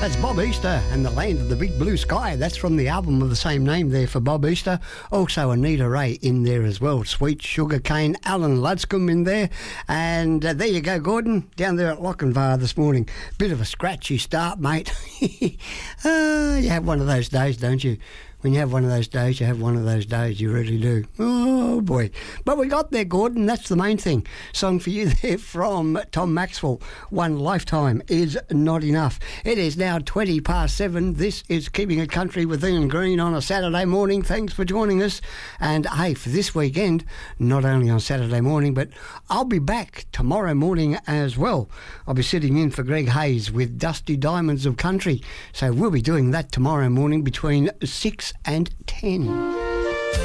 That's Bob Easter and the Land of the Big Blue Sky. That's from the album of the same name there for Bob Easter. Also Anita Ray in there as well. Sweet Sugar Cane, Alan Ludscombe in there. And there you go, Gordon, down there at Lochinvar this morning. Bit of a scratchy start, mate. You have one of those days, don't you? When you have one of those days, you have one of those days. You really do. Oh, boy. But we got there, Gordon. That's the main thing. Song for you there from Tom Maxwell. One lifetime is not enough. It is now 7:20. This is Keeping It Country with Ian Green on a Saturday morning. Thanks for joining us. And, hey, for this weekend, not only on Saturday morning, but I'll be back tomorrow morning as well. I'll be sitting in for Greg Hayes with Dusty Diamonds of Country. So we'll be doing that tomorrow morning between 6 and 10.